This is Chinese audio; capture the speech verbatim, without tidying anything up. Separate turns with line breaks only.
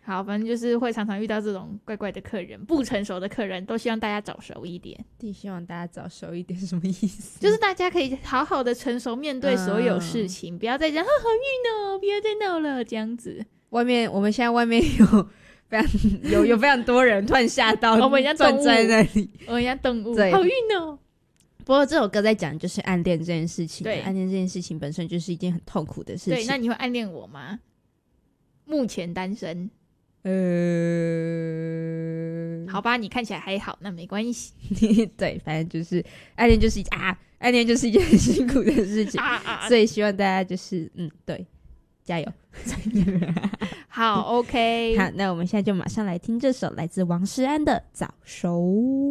好，反正就是会常常遇到这种怪怪的客人，不成熟的客人，都希望大家早熟一点。
对，希望大家早熟一点是什么意思？
就是大家可以好好的成熟面对所有事情，嗯、不要再讲好运哦，不要再闹了这样子。
外面我们现在外面有非常有有非常多人突然吓到，
我们家动物
在那里，
我们家动物好运哦。
不过这首歌在讲就是暗恋这件事情，
对，
暗恋这件事情本身就是一件很痛苦的事情。
对，那你会暗恋我吗？目前单身。
呃，
好吧，你看起来还好，那没关系。
对，反正就是暗恋就是啊，暗恋就是一件很辛苦的事情，啊啊、所以希望大家就是嗯，对，加油。
好 ，OK，
好，那我们现在就马上来听这首来自王诗安的《早熟》。